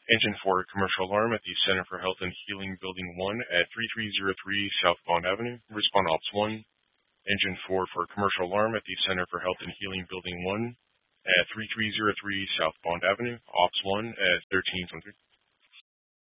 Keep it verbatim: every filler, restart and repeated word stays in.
Engine four, commercial alarm at the Center for Health and Healing Building one at thirty-three oh three South Bond Avenue. Respond Ops one. Engine four for commercial alarm at the Center for Health and Healing Building one at thirty-three oh three South Bond Avenue. Ops one at thirteen twenty-three.